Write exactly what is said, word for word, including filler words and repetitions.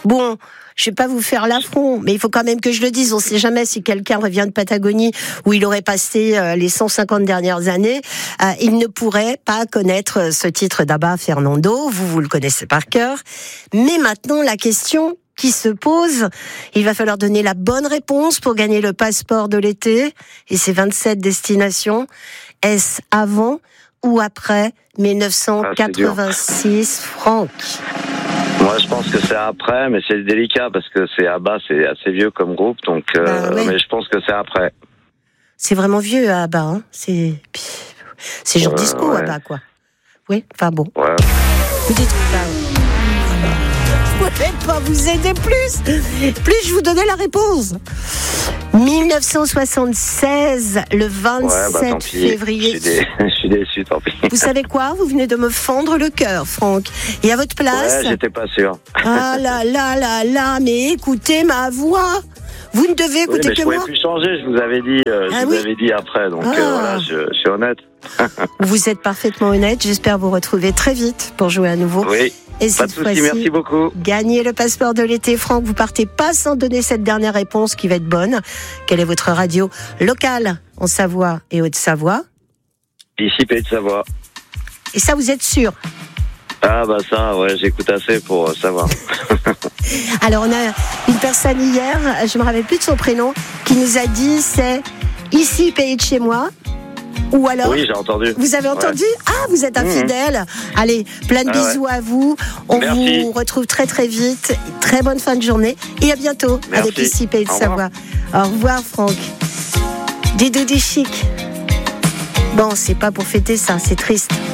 Bon, je vais pas vous faire l'affront, mais il faut quand même que je le dise. On sait jamais si quelqu'un revient de Patagonie où il aurait passé euh, les cent cinquante dernières années, euh, il ne pourrait pas connaître ce titre d'Abba Fernando. Vous, vous le connaissez par cœur. Mais maintenant, la question qui se pose, il va falloir donner la bonne réponse pour gagner le passeport de l'été et ses vingt-sept destinations. Est-ce avant ou après dix-neuf cent quatre-vingt-six, ah, Franck? Moi, je pense que c'est après, mais c'est délicat parce que c'est Abba, c'est assez vieux comme groupe, donc. Euh, bah, ouais. Mais je pense que c'est après. C'est vraiment vieux, Abba. Hein, c'est c'est genre euh, disco, ouais. Abba, quoi. Oui, enfin bon. Ouais. Vous dites ça. Je ne pouvais pas vous aider plus. Plus je vous donnais la réponse. dix-neuf cent soixante-seize, le vingt-sept ouais, bah, février. Je suis, dé... je suis déçu, tant pis. Vous savez quoi? Vous venez de me fendre le cœur, Franck. Et à votre place. Ouais, j'étais pas sûr. Ah là là là là, mais écoutez ma voix. Vous ne devez écouter oui, mais que je moi. Je pouvais plus changer, je vous avais dit, euh, ah, je oui. vous avais dit après, donc ah. euh, voilà, je, je suis honnête. Vous êtes parfaitement honnête, j'espère vous retrouver très vite pour jouer à nouveau. Oui, et pas de souci, merci beaucoup. Gagnez le passeport de l'été, Franck, vous partez pas sans donner cette dernière réponse qui va être bonne. Quelle est votre radio locale en Savoie et Haute-Savoie? Ici, Pays de Savoie. Et ça, vous êtes sûr? Ah bah ça, ouais, j'écoute assez pour euh, savoir. Alors on a une personne hier, je me rappelle plus de son prénom, qui nous a dit c'est ici pays de chez moi. Ou alors oui, j'ai entendu. Vous avez entendu ouais. Ah, vous êtes infidèle. Mmh. Allez, plein de ah, bisous ouais. à vous. On Merci. vous retrouve très très vite. Très bonne fin de journée et à bientôt. Merci. Avec ici pays de Savoie. Au revoir Franck. Des doudis chic. Bon, c'est pas pour fêter ça, c'est triste.